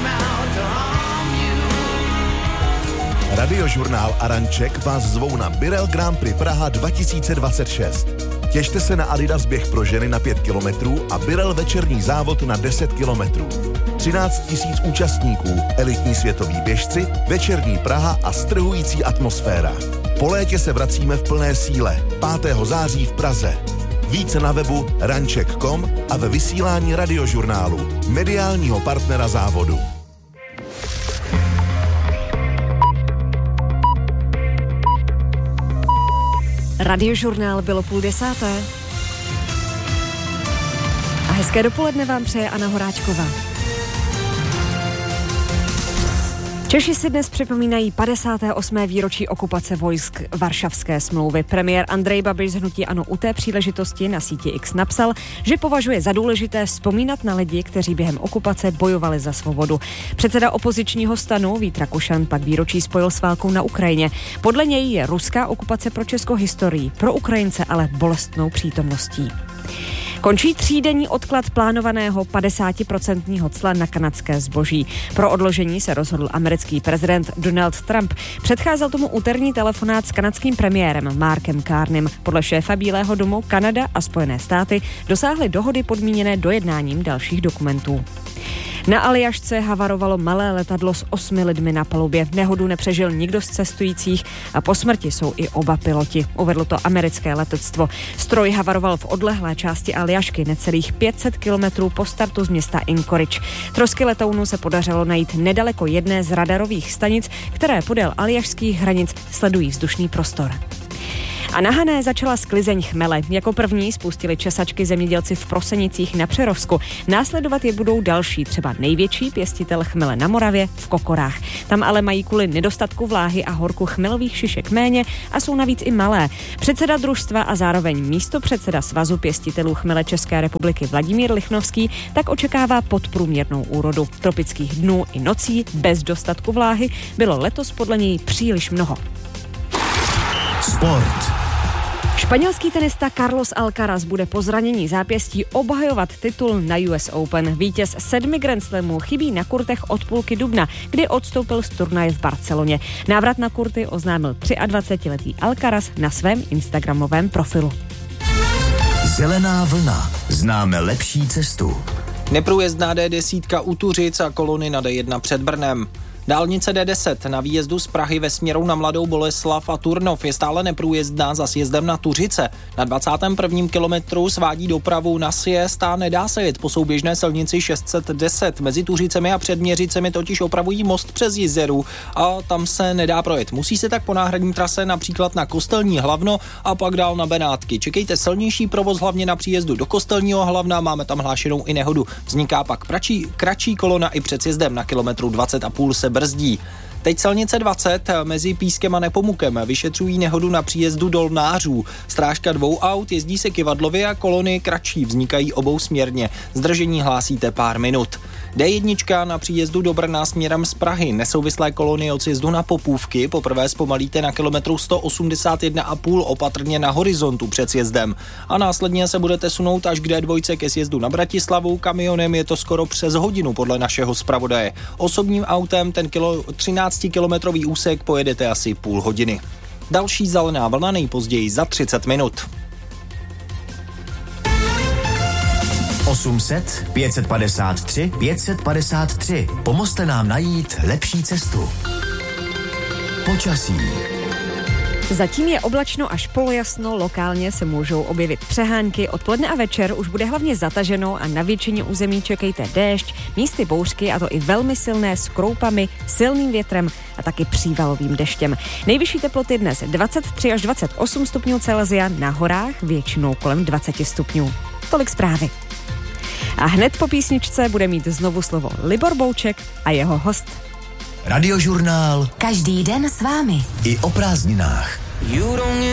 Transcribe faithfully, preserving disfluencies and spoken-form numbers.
Radiožurnál a Ranček vás zvou na Birel Grand Prix Praha dva tisíce dvacet šest. Těšte se na Adidas běh pro ženy na pět kilometrů a Birel večerní závod na deset kilometrů. třináct tisíc účastníků, elitní světoví běžci, večerní Praha a strhující atmosféra. Po létě se vracíme v plné síle. pátého září v Praze. Více na webu ranček tečka com a ve vysílání Radiožurnálu, mediálního partnera závodu. Radiožurnál bylo půl desáté. A hezké dopoledne vám přeje Anna Horáčková. Češi si dnes připomínají padesáté osmé výročí okupace vojsk Varšavské smlouvy. Premiér Andrej Babiš z hnutí ANO u té příležitosti na síti X napsal, že považuje za důležité vzpomínat na lidi, kteří během okupace bojovali za svobodu. Předseda opozičního stanu Vít Rakušan pak výročí spojil s válkou na Ukrajině. Podle něj je ruská okupace pro Česko historií, pro Ukrajince ale bolestnou přítomností. Končí třídenní odklad plánovaného padesátiprocentního cla na kanadské zboží. Pro odložení se rozhodl americký prezident Donald Trump. Předcházel tomu úterní telefonát s kanadským premiérem Markem Carneym. Podle šéfa Bílého domu Kanada a Spojené státy dosáhly dohody podmíněné dojednáním dalších dokumentů. Na Aljašce havarovalo malé letadlo s osmi lidmi na palubě. Nehodu nepřežil nikdo z cestujících a po smrti jsou i oba piloti. Uvedlo to americké letectvo. Stroj havaroval v odlehlé části Aljašky necelých pět set kilometrů po startu z města Anchorage. Trosky letounu se podařilo najít nedaleko jedné z radarových stanic, které podél aljašských hranic sledují vzdušný prostor. A na Hané začala sklizeň chmele. Jako první spustili česačky zemědělci v Prosenicích na Přerovsku. Následovat je budou další, třeba největší pěstitel chmele na Moravě v Kokorách. Tam ale mají kvůli nedostatku vláhy a horku chmelových šišek méně a jsou navíc i malé. Předseda družstva a zároveň místopředseda Svazu pěstitelů chmele České republiky Vladimír Lichnovský tak očekává podprůměrnou úrodu. Tropických dnů i nocí bez dostatku vláhy bylo letos podle něj příliš mnoho. Sport. Španělský tenista Carlos Alcaraz bude po zranění zápěstí obhajovat titul na U S Open. Vítěz sedmi Grand Slamů chybí na kurtech od půlky dubna, kdy odstoupil z turnaje v Barceloně. Návrat na kurty oznámil dvacetiletý Alcaraz na svém instagramovém profilu. Zelená vlna. Známe lepší cestu. Neprůjezdná D deset u Tuřic a kolony na D jedna před Brnem. Dálnice D deset na výjezdu z Prahy ve směru na Mladou Boleslav a Turnov je stále neprůjezdná za sjezdem na Tuřice. Na dvacátém prvním kilometru svádí dopravu na sjezd a nedá se jet po souběžné silnici šest set deset. Mezi Tuřicemi a Předměřicemi totiž opravují most přes Jizeru a tam se nedá projet. Musí se tak po náhradní trase například na Kostelní Hlavno a pak dál na Benátky. Čekejte silnější provoz hlavně na příjezdu do Kostelního Hlavna, máme tam hlášenou i nehodu. Vzniká pak pračí, kratší kolona i před sjezdem na kilometru dvacet a půl se brzdí. Teď silnice dvacet mezi Pískem a Nepomukem vyšetřují nehodu na příjezdu Dolnářů. Strážka dvou aut jezdí se kyvadlově a kolony kratší vznikají obou směrně. Zdržení hlásíte pár minut. D jedna na příjezdu do Brna směrem z Prahy. Nesouvislé kolony od sjezdu na Popůvky poprvé zpomalíte na kilometru sto osmdesát jedna a půl opatrně na horizontu před sjezdem. A následně se budete sunout až k D dva ke sjezdu na Bratislavu. Kamionem je to skoro přes hodinu podle našeho zpravodaje. Osobním autem ten kilo, třináctikilometrový úsek pojedete asi půl hodiny. Další zelená vlna nejpozději za třicet minut. osm set, pět set padesát tři, pět set padesát tři. Pomozte nám najít lepší cestu. Počasí. Zatím je oblačno až polojasno, lokálně se můžou objevit přehánky. Odpoledne a večer už bude hlavně zataženo a na většině území čekejte déšť, místy bouřky a to i velmi silné s kroupami, silným větrem a taky přívalovým deštěm. Nejvyšší teploty dnes dvacet tři až dvacet osm stupňů Celsia, na horách většinou kolem dvacet stupňů. Tolik zprávy. A hned po písničce bude mít znovu slovo Libor Bouček a jeho host. Radiožurnál. Každý den s vámi. I o prázdninách.